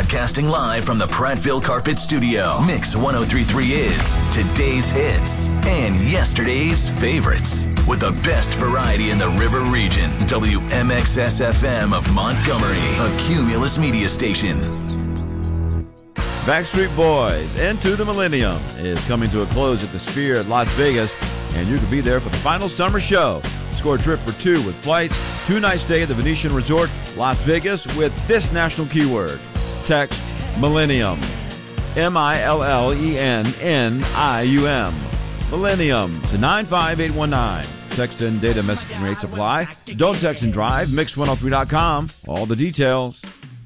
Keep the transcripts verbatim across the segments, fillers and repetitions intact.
Broadcasting live from the Prattville Carpet Studio. Mix one oh three point three is today's hits and yesterday's favorites. With the best variety in the River Region. W M X S F M of Montgomery, a Cumulus media station. Backstreet Boys, Into the Millennium, is coming to a close at the Sphere at Las Vegas, and you can be there for the final summer show. Score a trip for two with flights, two-night stay at the Venetian Resort, Las Vegas, with this national keyword. Text Millennium. M I L L E N N I U M. Millennium to nine five eight one nine. Text and data messaging rates apply. Don't text and drive. Mix one oh three dot com. All the details.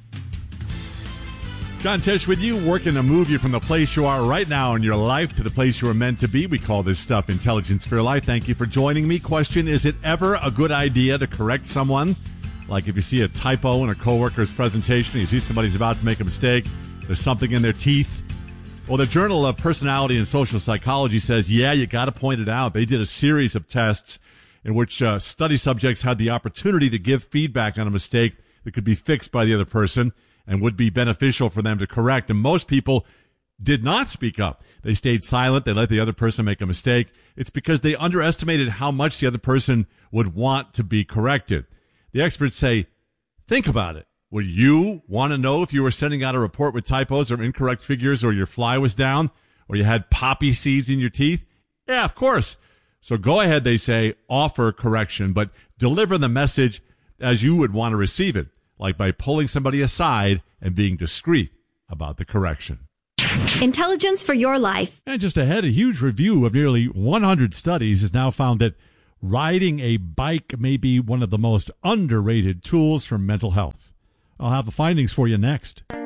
John Tesh with you, working to move you from the place you are right now in your life to the place you are meant to be. We call this stuff intelligence for your life. Thank you for joining me. Question, is it ever a good idea to correct someone? Like if you see a typo in a coworker's presentation, you see somebody's about to make a mistake, there's something in their teeth. Well, the Journal of Personality and Social Psychology says, yeah, you got to point it out. They did a series of tests in which uh, study subjects had the opportunity to give feedback on a mistake that could be fixed by the other person and would be beneficial for them to correct. And most people did not speak up. They stayed silent. They let the other person make a mistake. It's because they underestimated how much the other person would want to be corrected. The experts say, think about it. Would you want to know if you were sending out a report with typos or incorrect figures, or your fly was down, or you had poppy seeds in your teeth? Yeah, of course. So go ahead, they say, offer correction, but deliver the message as you would want to receive it, like by pulling somebody aside and being discreet about the correction. Intelligence for your life. And just ahead, a huge review of nearly one hundred studies has now found that riding a bike may be one of the most underrated tools for mental health. I'll have the findings for you next.